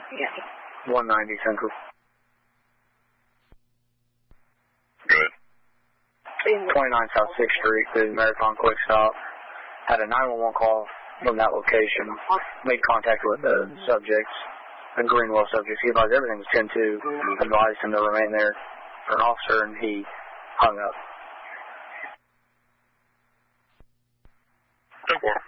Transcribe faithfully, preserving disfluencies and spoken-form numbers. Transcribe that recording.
Yeah. one ninety Central. Good. twenty-nine South sixth Street, the Marathon Quick Stop. Had a nine one one call from that location. Made contact with the subjects, the Greenwell subjects. He advised everything was ten two. Advised him to remain there for an officer, and he hung up. ten four.